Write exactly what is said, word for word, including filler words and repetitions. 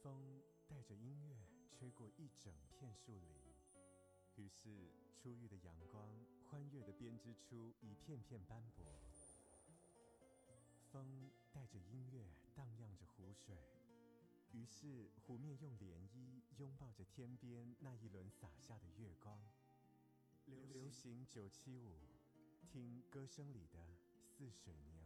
风带着音乐吹过一整片树林，于是初遇的阳光欢悦地编织出一片片斑驳。风带着音乐荡漾着湖水，于是湖面用涟漪拥抱着天边那一轮洒下的月光。流行九七五，听歌声里的似水年。